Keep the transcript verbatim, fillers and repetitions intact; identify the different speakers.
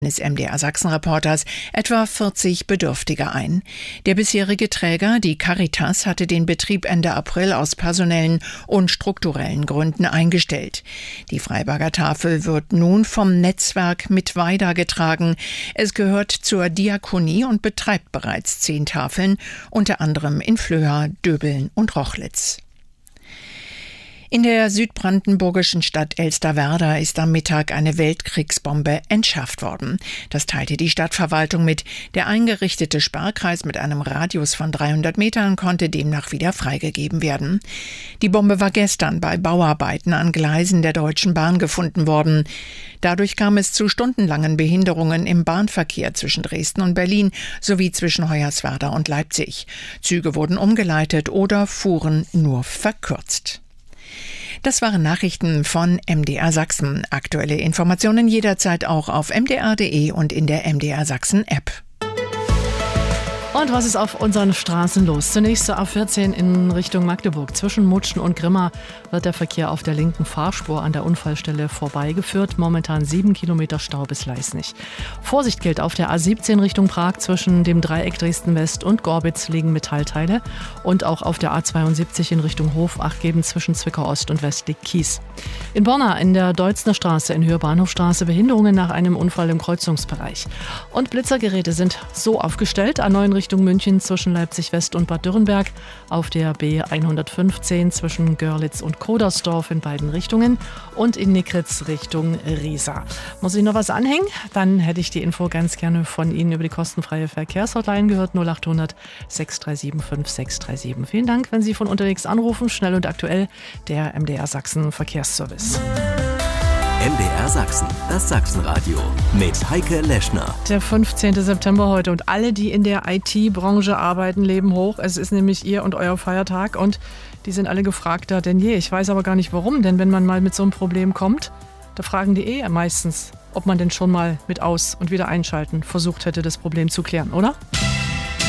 Speaker 1: des M D R Sachsen-Reporters etwa vierzig Bedürftige ein. Der bisherige Träger, die Caritas, hatte den Betrieb Ende April aus personellen und strukturellen Gründen eingestellt. Die Freiberger Tafel wird nun vom Netzwerk Mittweida getragen. Es gehört zur Diakonie und betreibt bereits zehn Tafeln, unter anderem in Flöha, Döbeln und Rochlitz. In der südbrandenburgischen Stadt Elsterwerda ist am Mittag eine Weltkriegsbombe entschärft worden. Das teilte die Stadtverwaltung mit. Der eingerichtete Sperrkreis mit einem Radius von dreihundert Metern konnte demnach wieder freigegeben werden. Die Bombe war gestern bei Bauarbeiten an Gleisen der Deutschen Bahn gefunden worden. Dadurch kam es zu stundenlangen Behinderungen im Bahnverkehr zwischen Dresden und Berlin sowie zwischen Hoyerswerda und Leipzig. Züge wurden umgeleitet oder fuhren nur verkürzt. Das waren Nachrichten von M D R Sachsen. Aktuelle Informationen jederzeit auch auf m d r punkt d e und in der M D R Sachsen App.
Speaker 2: Und was ist auf unseren Straßen los? Zunächst zur A vierzehn in Richtung Magdeburg. Zwischen Mutschen und Grimma wird der Verkehr auf der linken Fahrspur an der Unfallstelle vorbeigeführt. Momentan sieben Kilometer Stau bis Leisnig. Vorsicht gilt auf der A siebzehn Richtung Prag. Zwischen dem Dreieck Dresden-West und Gorbitz liegen Metallteile. Und auch auf der A zweiundsiebzig in Richtung Hof Acht geben zwischen Zwickau Ost und West liegt Kies. In Borna in der Deutzner Straße in Höhe Bahnhofstraße Behinderungen nach einem Unfall im Kreuzungsbereich. Und Blitzergeräte sind so aufgestellt. A neun Richtung München zwischen Leipzig West und Bad Dürrenberg, auf der B hundertfünfzehn zwischen Görlitz und Kodersdorf in beiden Richtungen und in Nickritz Richtung Riesa. Muss ich noch was anhängen? Dann hätte ich die Info ganz gerne von Ihnen über die kostenfreie Verkehrshotline gehört, null acht hundert sechs drei sieben fünf sechs drei sieben. Vielen Dank, wenn Sie von unterwegs anrufen, schnell und aktuell, der M D R Sachsen Verkehrsservice.
Speaker 3: M D R Sachsen, das Sachsenradio mit Heike Leschner.
Speaker 2: Der fünfzehnten September heute und alle, die in der I T-Branche arbeiten, leben hoch. Es ist nämlich Ihr und euer Feiertag und die sind alle gefragter denn je. Ich weiß aber gar nicht warum, denn wenn man mal mit so einem Problem kommt, da fragen die eh meistens, ob man denn schon mal mit Aus- und Wiedereinschalten versucht hätte, das Problem zu klären, oder?